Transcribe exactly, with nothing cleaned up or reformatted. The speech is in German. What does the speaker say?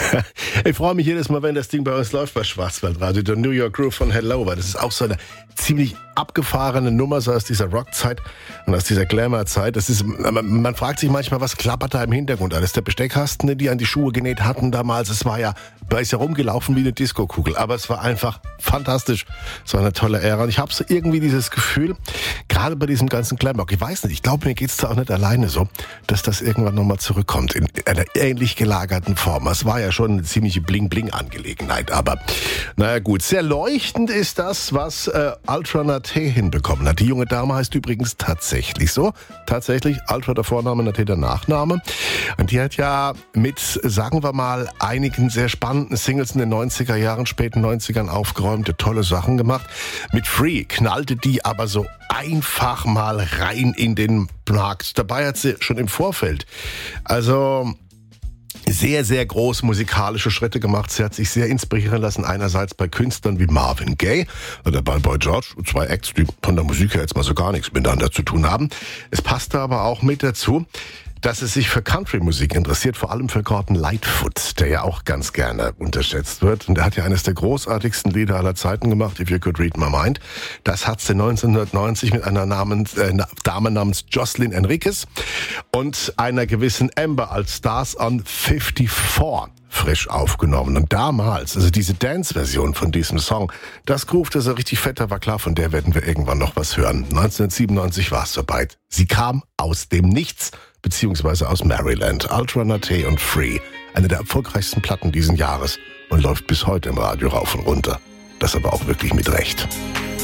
Ich freue mich jedes Mal, wenn das Ding bei uns läuft bei Schwarzwaldradio, der New York Groove von Hello, weil das ist auch so eine ziemlich abgefahrene Nummer, so aus dieser Rockzeit und aus dieser Glamour-Zeit. Das ist, man, man fragt sich manchmal, was klappert da im Hintergrund alles? Der Besteckkasten, den die an die Schuhe genäht hatten damals, es war ja, da ist ja rumgelaufen wie eine Diskokugel, aber es war einfach fantastisch. Es war eine tolle Ära und ich habe so irgendwie dieses Gefühl, gerade bei diesem ganzen Glamour, ich weiß nicht, ich glaube, mir geht's da auch nicht alleine so, dass das irgendwann nochmal zurückkommt in einer ähnlich gelagerten Form. Es war ja schon eine ziemliche Bling-Bling-Angelegenheit, aber naja gut, sehr leuchtend ist das, was äh, Ultra Naté hinbekommen hat. Die junge Dame heißt übrigens tatsächlich so, tatsächlich Ultra der Vorname, Naté der Nachname. Und die hat ja mit, sagen wir mal, einigen sehr spannenden Singles in den neunziger Jahren, späten neunzigern aufgeräumte, tolle Sachen gemacht. Mit Free knallte die aber so einfach mal rein in den Markt. Dabei hat sie schon im Vorfeld, also sehr, sehr große musikalische Schritte gemacht. Sie hat sich sehr inspirieren lassen, einerseits bei Künstlern wie Marvin Gaye oder bei Boy George, zwei Acts, die von der Musik her jetzt mal so gar nichts miteinander zu tun haben. Es passte aber auch mit dazu, dass es sich für Country-Musik interessiert, vor allem für Gordon Lightfoot, der ja auch ganz gerne unterschätzt wird. Und der hat ja eines der großartigsten Lieder aller Zeiten gemacht, If You Could Read My Mind. Das hat sie neunzehnhundertneunzig mit einer namens, äh, Dame namens Jocelyn Enriquez und einer gewissen Amber als Stars on fünfundfünfzig frisch aufgenommen. Und damals, also diese Dance-Version von diesem Song, das Groove, das so richtig fett, da war klar, von der werden wir irgendwann noch was hören. neunzehnhundertsiebenundneunzig war es soweit. Sie kam aus dem Nichts, beziehungsweise aus Maryland. Ultra Naté und Free. Eine der erfolgreichsten Platten diesen Jahres und läuft bis heute im Radio rauf und runter. Das aber auch wirklich mit Recht.